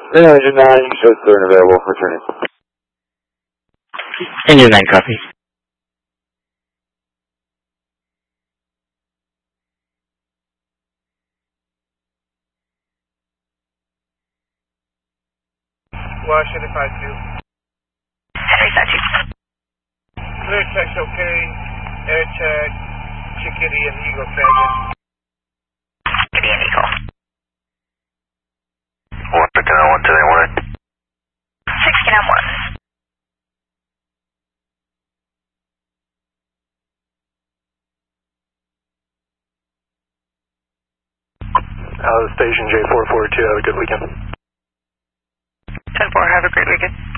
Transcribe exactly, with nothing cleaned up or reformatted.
Yeah, engine nine, you show clear and available for turning. Engine nine, copy. Washington five two. Henry five two. Clear check's okay. Air check. Chickadee and Eagle Canyon. Chickadee and Eagle. One picking on one today, one. sixteen on one. Out of the station, J four four two, have a good weekend. ten four, have a great weekend.